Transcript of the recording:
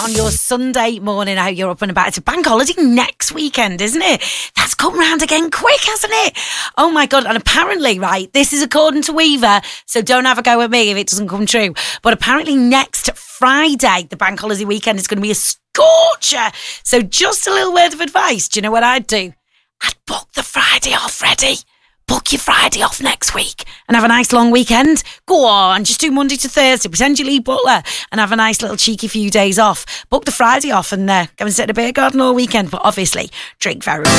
on your Sunday morning. I hope you're up and about. It's a bank holiday next weekend, isn't it? That's come round again quick, hasn't it? Oh my God. And apparently, right, this is according to Weaver, so don't have a go at me if it doesn't come true. But apparently next Friday, the bank holiday weekend, is going to be a scorcher. So just a little word of advice. Do you know what I'd do? I'd book the Friday off, ready? Book your Friday off next week and have a nice long weekend. Go on, just do Monday to Thursday. Pretend you Lee Butler and have a nice little cheeky few days off. Book the Friday off and go and sit in a beer garden all weekend. But obviously, drink very